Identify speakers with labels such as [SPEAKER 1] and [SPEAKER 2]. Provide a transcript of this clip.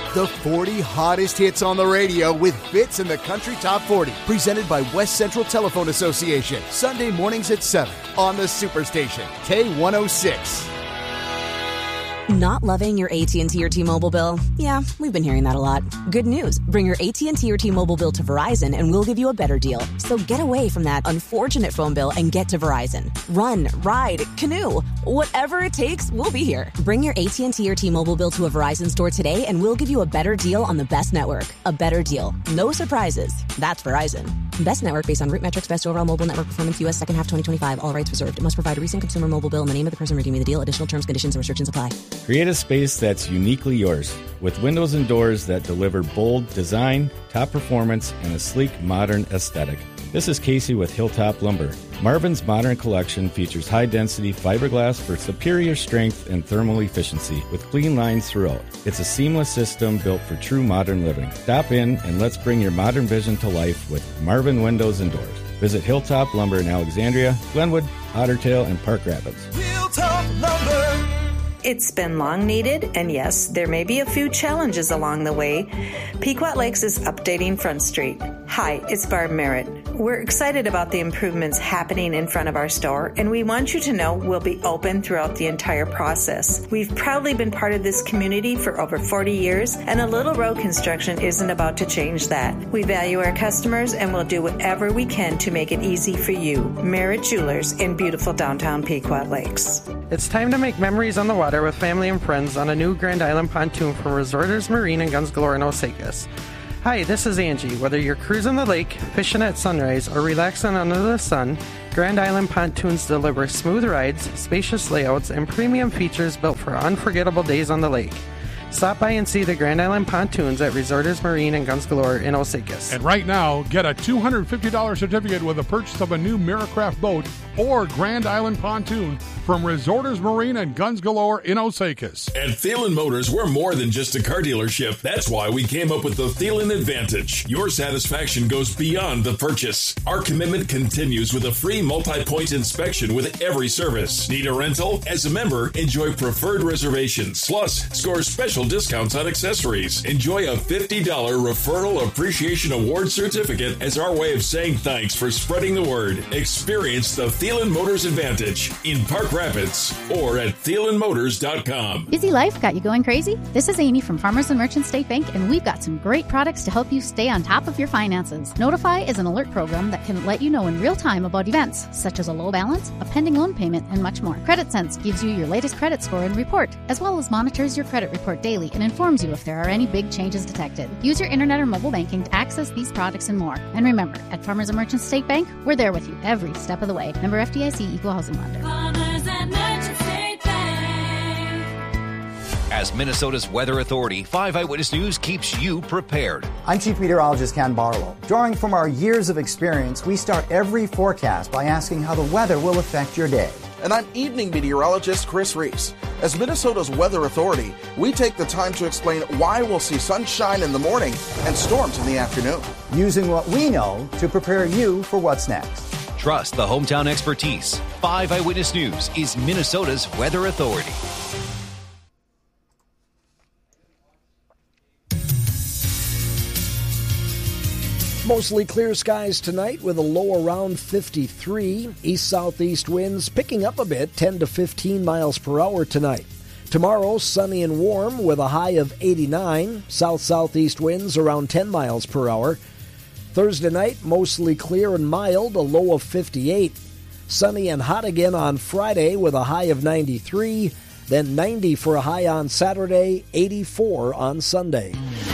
[SPEAKER 1] The 40 hottest hits on the radio with Fits in the Country Top 40. Presented by West Central Telephone Association. Sunday mornings at 7 on the Superstation. K106.
[SPEAKER 2] Not loving your AT&T or T-Mobile bill? Yeah, we've been hearing that a lot. Good news. Bring your AT&T or T-Mobile bill to Verizon and we'll give you a better deal. So get away from that unfortunate phone bill and get to Verizon. Run, ride, canoe. Whatever it takes, we'll be here. Bring your AT&T or T-Mobile bill to a Verizon store today and we'll give you a better deal on the best network. A better deal. No surprises. That's Verizon. Best network based on root metrics, best overall mobile network performance, U.S. second half 2025. All rights reserved. It must provide a recent consumer mobile bill and the name of the person redeeming the deal. Additional terms, conditions, and restrictions apply.
[SPEAKER 3] Create a space that's uniquely yours with windows and doors that deliver bold design, top performance, and a sleek, modern aesthetic. This is Casey with Hilltop Lumber. Marvin's Modern Collection features high-density fiberglass for superior strength and thermal efficiency with clean lines throughout. It's a seamless system built for true modern living. Stop in and let's bring your modern vision to life with Marvin Windows and Doors. Visit Hilltop Lumber in Alexandria, Glenwood, Otter Tail, and Park Rapids.
[SPEAKER 4] Hilltop Lumber.
[SPEAKER 5] It's been long needed, and yes, there may be a few challenges along the way. Pequot Lakes is updating Front Street. Hi, it's Barb Merritt. We're excited about the improvements happening in front of our store, and we want you to know we'll be open throughout the entire process. We've proudly been part of this community for over 40 years, and a little road construction isn't about to change that. We value our customers, and we'll do whatever we can to make it easy for you. Merritt Jewelers in beautiful downtown Pequot Lakes.
[SPEAKER 6] It's time to make memories on the water with family and friends on a new Grand Island pontoon from Resorters Marine and Guns Galore in Osakis. Hi, this is Angie. Whether you're cruising the lake, fishing at sunrise, or relaxing under the sun, Grand Island pontoons deliver smooth rides, spacious layouts, and premium features built for unforgettable days on the lake. Stop by and see the Grand Island pontoons at Resorters Marine and Guns Galore in Osakis.
[SPEAKER 7] And right now, get a $250 certificate with the purchase of a new Miracraft boat or Grand Island pontoon from Resorters Marine and Guns Galore in Osakis.
[SPEAKER 8] At Thielen Motors, we're more than just a car dealership. That's why we came up with the Thielen Advantage. Your satisfaction goes beyond the purchase. Our commitment continues with a free multi-point inspection with every service. Need a rental? As a member, enjoy preferred reservations. Plus, score special discounts on accessories. Enjoy a $50 Referral Appreciation Award certificate as our way of saying thanks for spreading the word. Experience the Thielen Motors Advantage in Park Rapids or at ThielenMotors.com.
[SPEAKER 9] Busy life got you going crazy? This is Amy from Farmers and Merchants State Bank, and we've got some great products to help you stay on top of your finances. Notify is an alert program that can let you know in real time about events, such as a low balance, a pending loan payment, and much more. Credit Sense gives you your latest credit score and report, as well as monitors your credit report daily and informs you if there are any big changes detected. Use your internet or mobile banking to access these products and more. And remember, at Farmers and Merchants State Bank, we're there with you every step of the way. Member FDIC, Equal Housing Lender.
[SPEAKER 10] Farmers and Merchants State Bank.
[SPEAKER 11] As Minnesota's weather authority, 5 Eyewitness News keeps you prepared.
[SPEAKER 12] I'm Chief Meteorologist Ken Barlow. Drawing from our years of experience, we start every forecast by asking how the weather will affect your day.
[SPEAKER 13] And I'm evening meteorologist Chris Reese. As Minnesota's weather authority, we take the time to explain why we'll see sunshine in the morning and storms in the afternoon.
[SPEAKER 12] Using what we know to prepare you for what's next.
[SPEAKER 11] Trust the hometown expertise. 5 Eyewitness News is Minnesota's weather authority.
[SPEAKER 14] Mostly clear skies tonight with a low around 53. East-southeast winds picking up a bit, 10 to 15 miles per hour tonight. Tomorrow, sunny and warm with a high of 89. South-southeast winds around 10 miles per hour. Thursday night, mostly clear and mild, a low of 58. Sunny and hot again on Friday with a high of 93. Then 90 for a high on Saturday, 84 on Sunday.